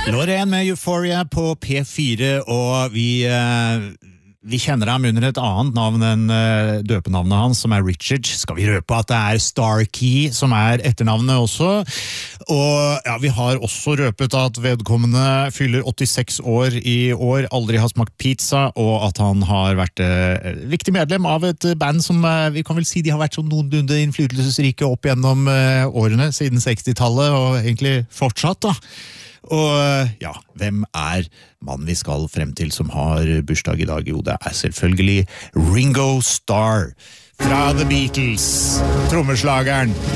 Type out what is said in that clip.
Loreen med Euphoria på P4, og vi kjenner ham under et annet navn enn døpenavnet hans, som Richard. Skal vi røpe at det Starkey som etternavnet også? Og ja, vi har også røpet at vedkommende fyller 86 år i år, aldri har smakt pizza, og at han har vært viktig medlem av et band som vi kan vel si de har vært sånn noenlunde innflytelsesrike opp gjennom årene, siden 60-tallet, og egentlig fortsatt da. Og ja, hvem mannen vi skal frem til som har bursdag i dag? Jo, det selvfølgelig Ringo Starr fra The Beatles, trommeslageren.